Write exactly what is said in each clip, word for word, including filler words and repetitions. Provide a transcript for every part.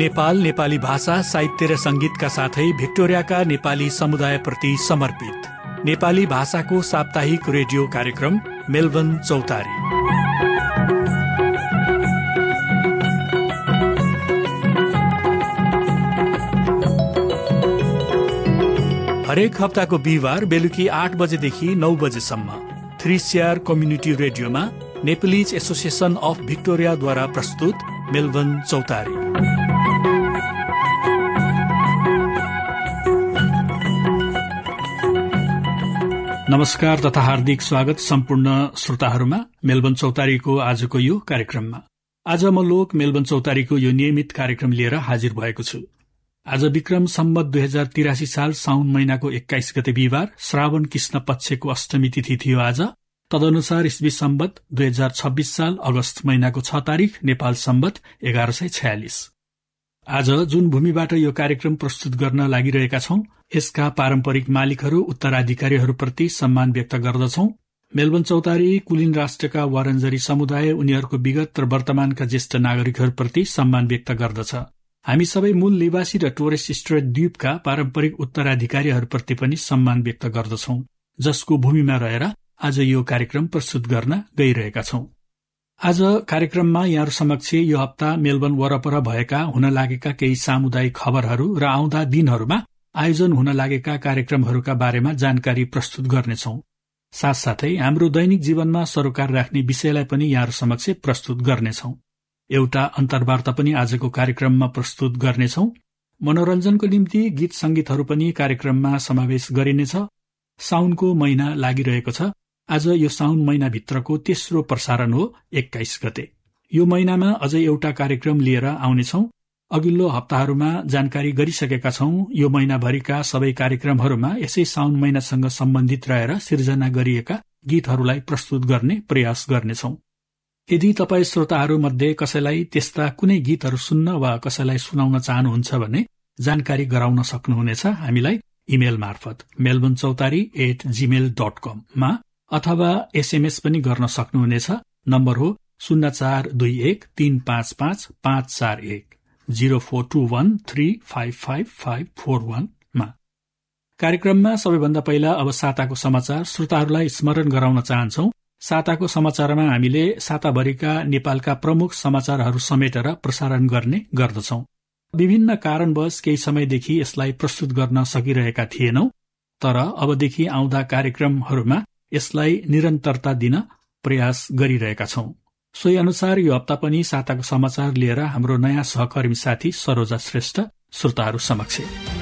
नेपाल नेपाली भाषा साहित्य र संगीतका साथै भिक्टोरियाका नेपाली समुदायप्रति समर्पित नेपाली भाषाको साप्ताहिक रेडियो कार्यक्रम मेलबर्न चौतारी। हरेक हप्ताको बिहिबार बेलुकी आठ बजेदेखि नौ बजेसम्म थ्री सिआर कम्युनिटी रेडियोमा नेपालीज एसोसिएसन अफ भिक्टोरियाद्वारा प्रस्तुत मेलबर्न चौतारी। नमस्कार तथा हार्दिक स्वागत सम्पूर्ण श्रोताहरूमा मेलबर्न चौतारीको आजको यो कार्यक्रममा। आज म लोक मेलबर्न चौतारीको यो नियमित कार्यक्रम लिएर हाजिर भएको छु। आज विक्रम सम्वत दुई हजार तिरासी साल साउन महिनाको एक्काइस गते बिहिबार श्रावण कृष्ण पक्षको अष्टमी तिथि थियो आज। तदनुसार इस्वी सम्वत दुई हजार छब्बीस साल अगस्त महिनाको छ तारिक नेपाल सम्वत एघार सय छयालिस। आज जुन भूमिबाट यो कार्यक्रम प्रस्तुत गर्न लागिरहेका छौं यसका पारम्परिक मालिकहरू उत्तराधिकारीहरूप्रति सम्मान व्यक्त गर्दछौं। मेलबर्न चौतारी कुलिन राष्ट्रका वारन्जरी समुदाय उनीहरूको विगत र वर्तमानका ज्येष्ठ नागरिकहरूप्रति सम्मान व्यक्त गर्दछ। हामी सबै मूल निवासी र टोरेस स्ट्रेट द्वीपका पारम्परिक उत्तराधिकारीहरूप्रति पनि सम्मान व्यक्त गर्दछौं, जसको भूमिमा रहेर आज यो कार्यक्रम प्रस्तुत गर्न गइरहेका छौं। आज कार्यक्रममा यहाँहरू समक्ष यो हप्ता मेलबर्न वरपर भएका हुन लागेका केही सामुदायिक खबरहरू र आउँदा दिनहरूमा आयोजन हुन लागेका कार्यक्रमहरूका बारेमा जानकारी प्रस्तुत गर्नेछौं। साथसाथै हाम्रो दैनिक जीवनमा सरोकार राख्ने विषयलाई पनि यहाँहरू समक्ष प्रस्तुत गर्नेछौं। एउटा अन्तर्वार्ता पनि आजको कार्यक्रममा प्रस्तुत गर्नेछौं। मनोरञ्जनको निम्ति गीत संगीतहरू पनि कार्यक्रममा समावेश गरिनेछ। साउनको महिना लागिरहेको छ। आज यो साउन महिनाभित्रको तेस्रो प्रसारण हो एक्काइस गते। यो महिनामा अझै एउटा कार्यक्रम लिएर आउनेछौं। अघिल्लो हप्ताहरूमा जानकारी गरिसकेका छौं। यो महिनाभरिका सबै कार्यक्रमहरूमा यसै साउन महिनासँग सम्बन्धित रहेर सिर्जना गरिएका गीतहरूलाई प्रस्तुत गर्ने प्रयास गर्नेछौं। यदि तपाई श्रोताहरू मध्ये कसैलाई त्यस्ता कुनै गीतहरू सुन्न वा कसैलाई सुनाउन चाहनुहुन्छ भने जानकारी गराउन सक्नुहुनेछ हामीलाई इमेल मार्फत मेलबर्न चौतारी एट जीमेल डट कममा अथवा एसएमएस पनि गर्न सक्नुहुनेछ। नम्बर हो शून्य चार दुई एक तीन पाँच पाँच पाँच चार एक जीरो फोर टू वन three five five five four वानमा। कार्यक्रममा सबैभन्दा पहिला अब साताको समाचार श्रोताहरूलाई स्मरण गराउन चाहन्छौ। साताको समाचारमा हामीले साताभरिका नेपालका प्रमुख समाचारहरू समेटेर प्रसारण गर्ने गर्दछौ। विभिन्न कारणवश केही समयदेखि यसलाई प्रस्तुत गर्न सकिरहेका थिएनौ, तर अबदेखि आउँदा कार्यक्रमहरूमा यसलाई निरन्तरता दिन प्रयास गरिरहेका छौं। सोही अनुसार यो हप्ता पनि साताको समाचार लिएर हाम्रो नयाँ सहकर्मी साथी सरोजा श्रेष्ठ श्रोताहरू समक्ष।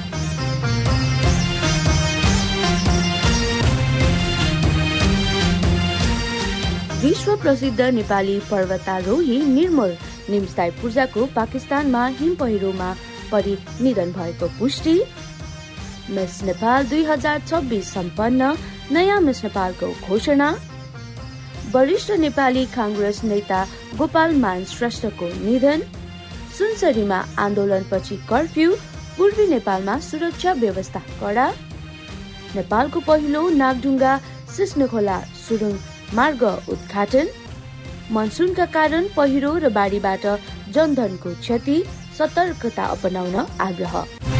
विश्व प्रसिद्ध नेपाली पर्वतारोही निर्मल निम्सदाई पूर्जाको पाकिस्तानमा हिम पहिरोमा परि निधन भएको पुष्टि। मिस नेपाल दुई हजार छब्बीस सम्पन्न, नयाँ मिस नेपालको घोषणा। वरिष्ठ नेपाली कांग्रेस नेता गोपाल मान श्रेष्ठको निधन। सुनसरीमा आन्दोलनपछि कर्फ्यू, पूर्वी नेपालमा सुरक्षा व्यवस्था कडा। नेपालको पहिलो नागढुङ्गा सिस्नुखोला सुरुङ मार्ग उद्घाटन। मनसुनका कारण पहिरो र बाढीबाट जनधनको क्षति, सतर्कता अपनाउन आग्रह।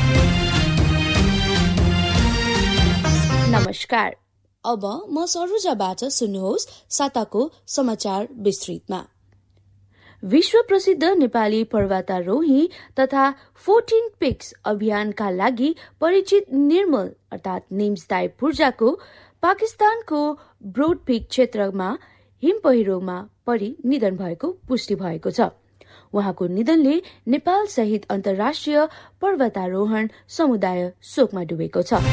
नमस्कार, अब म सरोजाबाट सुन्नुहोस् साताको समाचार विस्तृतमा। विश्व प्रसिद्ध नेपाली पर्वतारोही तथा फोर्टिन पिक्स अभियानका लागि परिचित निर्मल अर्थात् निम्सदाई पूर्जाको पाकिस्तानको ब्रोड पिक क्षेत्रमा हिम पहिरोमा परि निधन भएको पुष्टि भएको छ। उहाँको निधनले नेपाल सहित अन्तर्राष्ट्रिय पर्वतारोहण समुदाय शोकमा डुबेको छ।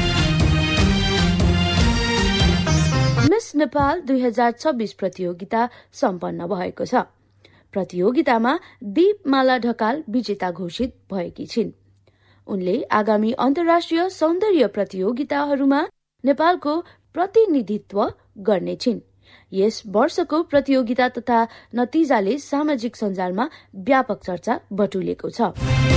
मिस नेपाल दुई हजार छब्बीस प्रतियोगिता सम्पन्न भएको छ। प्रतियोगितामा दीपमाला ढकाल विजेता घोषित भएकी छिन्। उनले आगामी अन्तर्राष्ट्रिय सौन्दर्य प्रतियोगिताहरूमा नेपालको प्रतिनिधित्व गर्नेछिन्। यस वर्षको प्रतियोगिता तथा नतिजाले सामाजिक सञ्जालमा व्यापक चर्चा बटुलेको छ।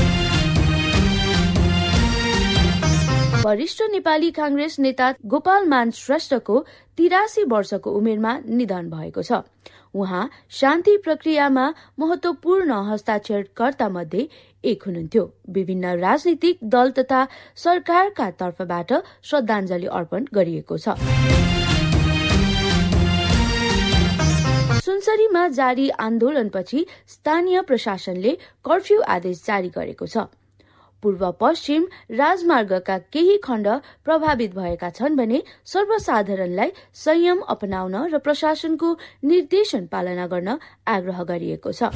वरिष्ठ नेपाली कांग्रेस नेता गोपाल मान श्रेष्ठको तिरासी वर्षको उमेरमा निधन भएको छ। उहाँ शान्ति प्रक्रियामा महत्वपूर्ण हस्ताक्षरकर्ता मध्ये एक हुनुहुन्थ्यो। विभिन्न राजनीतिक दल तथा सरकारका तर्फबाट श्रद्धाञ्जली अर्पण गरिएको छ। सुनसरीमा जारी आन्दोलनपछि स्थानीय प्रशासनले कर्फ्यू आदेश जारी गरेको छ। पूर्व पश्चिम राजमार्गका केही खण्ड प्रभावित भएका छन् भने सर्वसाधारणलाई संयम अपनाउन र प्रशासनको निर्देशन पालना गर्न आग्रह गरिएको छ।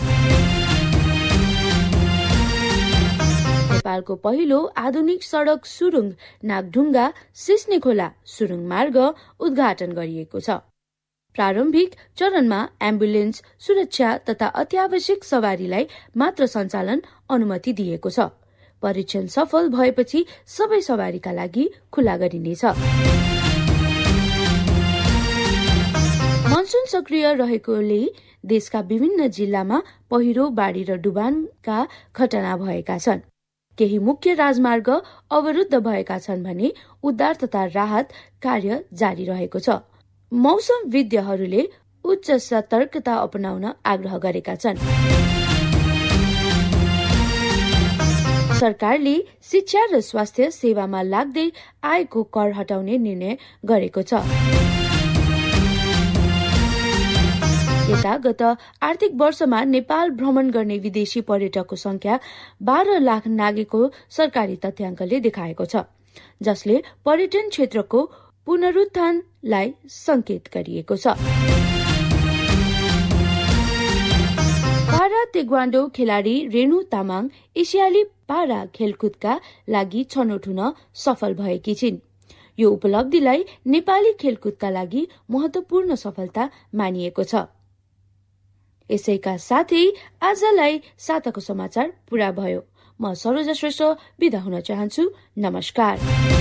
नेपालको पहिलो आधुनिक सड़क सुरुङ नागढुङ्गा सिस्ने खोला सुरुङ मार्ग उद्घाटन गरिएको छ। प्रारम्भिक चरणमा एम्बुलेन्स, सुरक्षा तथा अत्यावश्यक सवारीलाई मात्र सञ्चालन अनुमति दिएको छ। परीक्षण सफल भएपछि सबै सवारीका लागि खुला गरिनेछ। मनसुन सक्रिय रहेकोले देशका विभिन्न जिल्लामा पहिरो, बाढी र डुबानका घटना भएका छन्। केही मुख्य राजमार्ग अवरुद्ध भएका छन् भने उद्धार तथा राहत कार्य जारी रहेको छ। मौसम विज्ञहरूले उच्च सतर्कता अपनाउन आग्रह गरेका छन्। सरकारले शिक्षा र स्वास्थ्य सेवामा लाग्दै आएको कर हटाउने निर्णय गरेको छ। यता गत आर्थिक वर्षमा नेपाल भ्रमण गर्ने विदेशी पर्यटकको संख्या बाह्र लाख नागेको सरकारी तथ्याङ्कले देखाएको छ, जसले पर्यटन क्षेत्रको पुनरुत्थानलाई संकेत गरिएको छ। पारा तेक्वान्डो खेलाडी रेणु तामाङ एसियाली पारा खेलकुदका लागि छनौट हुन सफल भएकी छिन्। यो उपलब्धिलाई नेपाली खेलकुदका लागि महत्वपूर्ण सफलता मानिएको छ। यसैका साथै आजलाई साताको समाचार पूरा भयो। म सरोजा श्रेष्ठ बिदा हुन चाहन्छु। नमस्कार।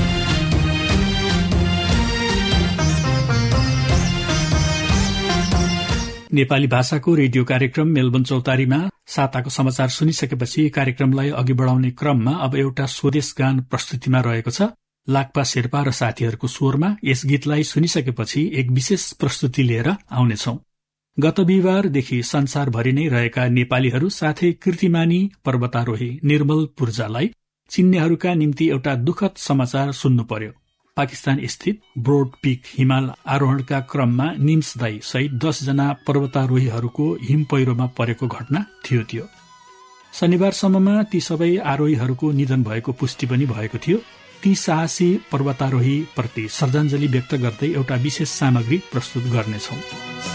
नेपाली भाषाको रेडियो कार्यक्रम मेलबर्न चौतारीमा साताको समाचार सुनिसकेपछि कार्यक्रमलाई अघि बढाउने क्रममा अब एउटा स्वदेश गान प्रस्तुतिमा रहेको छ। लाक्पा शेर्पा र साथीहरूको स्वरमा यस गीतलाई सुनिसकेपछि एक विशेष प्रस्तुति लिएर आउनेछौ। गत बिहिबारदेखि संसारभरि नै रहेका नेपालीहरू साथै कीर्तिमानी पर्वतारोही निर्मल पूर्जालाई चिन्नेहरूका निम्ति एउटा दुखद समाचार सुन्नु पर्यो। पाकिस्तान स्थित ब्रोड पीक हिमाल आरोहणका क्रममा निम्स दाई सहित दस जना पर्वतारोहीहरूको हिम पहिरोमा परेको घटना थियो थियो शनिबारसम्ममा ती सबै आरोहीहरूको निधन भएको पुष्टि पनि भएको थियो। ती साहसी पर्वतारोही प्रति श्रद्धाञ्जली व्यक्त गर्दै एउटा विशेष सामग्री प्रस्तुत गर्नेछौं।